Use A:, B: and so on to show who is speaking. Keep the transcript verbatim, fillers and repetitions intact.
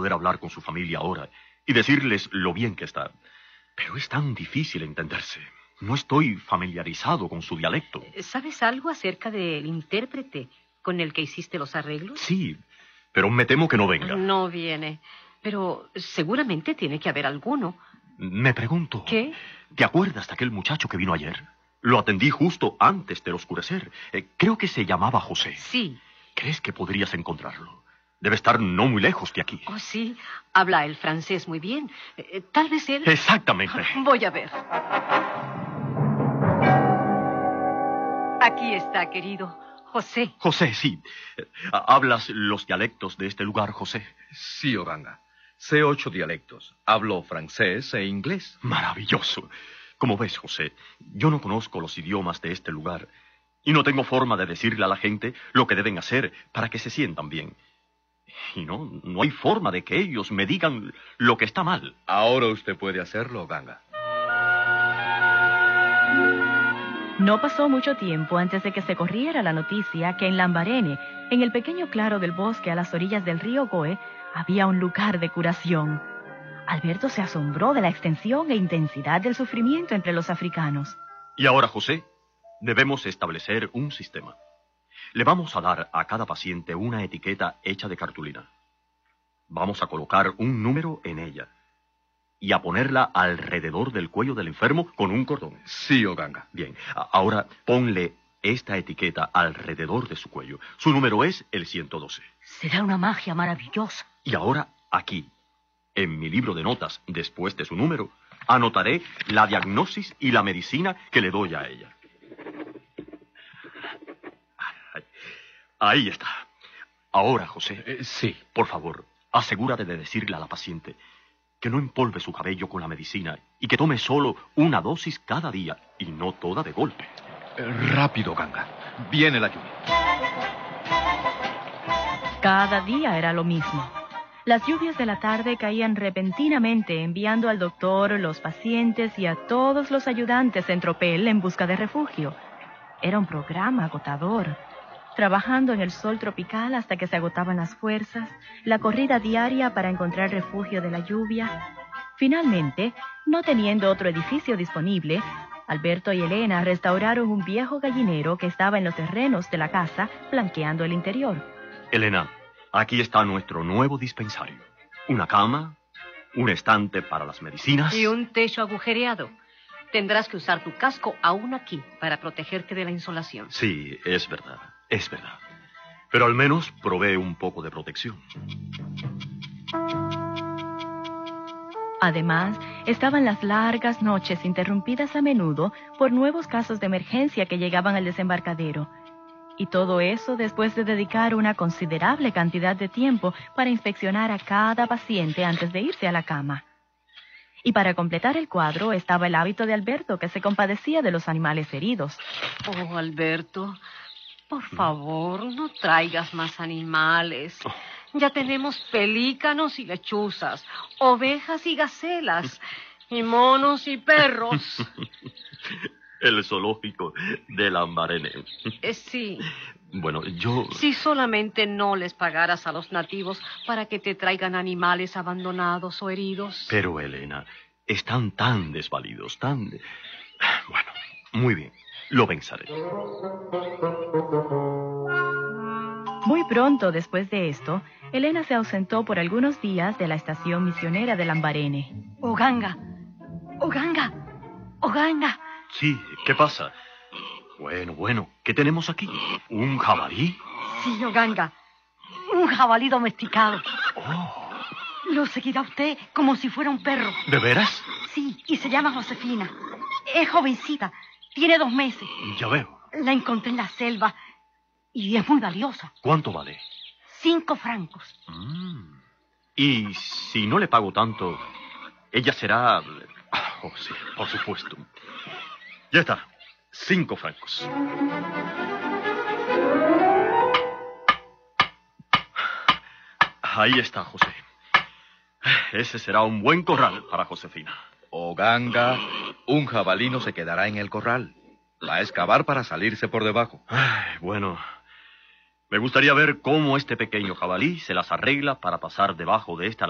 A: poder hablar con su familia ahora y decirles lo bien que está. Pero es tan difícil entenderse. No estoy familiarizado con su dialecto.
B: ¿Sabes algo acerca del intérprete con el que hiciste los arreglos?
A: Sí, pero me temo que no venga.
B: No viene, pero seguramente tiene que haber alguno.
A: Me pregunto...
B: ¿Qué?
A: ¿Te acuerdas de aquel muchacho que vino ayer? Lo atendí justo antes del oscurecer. Eh, creo que se llamaba José.
B: Sí.
A: ¿Crees que podrías encontrarlo? Debe estar no muy lejos de aquí.
B: Oh, sí. Habla el francés muy bien. Eh, tal vez él...
A: Exactamente.
B: Voy a ver. Aquí está, querido. José.
A: José, sí. Eh, ¿Hablas los dialectos de este lugar, José?
C: Sí, Oganga. Sé ocho dialectos. Hablo francés e inglés.
A: Maravilloso. Como ves, José, yo no conozco los idiomas de este lugar y no tengo forma de decirle a la gente lo que deben hacer para que se sientan bien. Y no, no hay forma de que ellos me digan lo que está mal.
C: Ahora usted puede hacerlo, Oganga.
D: No pasó mucho tiempo antes de que se corriera la noticia que en Lambarene, en el pequeño claro del bosque a las orillas del río Goe, había un lugar de curación. Alberto se asombró de la extensión e intensidad del sufrimiento entre los africanos.
A: Y ahora, José, debemos establecer un sistema. Le vamos a dar a cada paciente una etiqueta hecha de cartulina. Vamos a colocar un número en ella y a ponerla alrededor del cuello del enfermo con un cordón.
C: Sí, Oganga.
A: Bien, ahora ponle esta etiqueta alrededor de su cuello. Su número es el ciento doce.
B: Será una magia maravillosa.
A: Y ahora, aquí, en mi libro de notas, después de su número, anotaré la diagnosis y la medicina que le doy a ella. Ahí está. Ahora, José.
C: Eh, sí.
A: Por favor, asegúrate de decirle a la paciente que no empolve su cabello con la medicina y que tome solo una dosis cada día y no toda de golpe.
C: Eh, rápido, Oganga. Viene la lluvia.
D: Cada día era lo mismo. Las lluvias de la tarde caían repentinamente, enviando al doctor, los pacientes y a todos los ayudantes en tropel en busca de refugio. Era un programa agotador. Trabajando en el sol tropical hasta que se agotaban las fuerzas, la corrida diaria para encontrar refugio de la lluvia. Finalmente, no teniendo otro edificio disponible, Alberto y Elena restauraron un viejo gallinero que estaba en los terrenos de la casa, blanqueando el interior.
A: Elena, aquí está nuestro nuevo dispensario. Una cama, un estante para las medicinas.
B: Y un techo agujereado. Tendrás que usar tu casco aún aquí para protegerte de la insolación.
A: Sí, es verdad, es verdad. Pero al menos provee un poco de protección.
D: Además, estaban las largas noches interrumpidas a menudo por nuevos casos de emergencia que llegaban al desembarcadero. Y todo eso después de dedicar una considerable cantidad de tiempo para inspeccionar a cada paciente antes de irse a la cama. Y para completar el cuadro estaba el hábito de Alberto, que se compadecía de los animales heridos.
B: Oh, Alberto, por favor, no traigas más animales. Ya tenemos pelícanos y lechuzas, ovejas y gacelas, y monos y perros.
A: El zoológico de Lambarene.
B: Eh, sí.
A: Bueno, yo...
B: Si solamente no les pagaras a los nativos para que te traigan animales abandonados o heridos.
A: Pero, Elena, están tan desvalidos, tan... Bueno, muy bien, lo pensaré.
D: Muy pronto después de esto, Elena se ausentó por algunos días de la estación misionera de Lambarene.
B: Oganga, Oganga, Oganga.
A: Sí, ¿qué pasa? Bueno, bueno, ¿qué tenemos aquí? ¿Un jabalí?
B: Sí, Oganga, un jabalí domesticado.
A: Oh.
B: Lo seguirá usted como si fuera un perro.
A: ¿De veras?
B: Sí, y se llama Josefina. Es jovencita, tiene dos meses.
A: Ya veo.
B: La encontré en la selva y es muy valiosa.
A: ¿Cuánto vale?
B: Cinco francos.
A: Mm. Y si no le pago tanto, ella será... Oh, sí, por supuesto. Ya está. Cinco francos. Ahí está, José. Ese será un buen corral para Josefina.
C: Oganga, un jabalí no se quedará en el corral. Va a excavar para salirse por debajo.
A: Ay, bueno, me gustaría ver cómo este pequeño jabalí se las arregla para pasar debajo de esta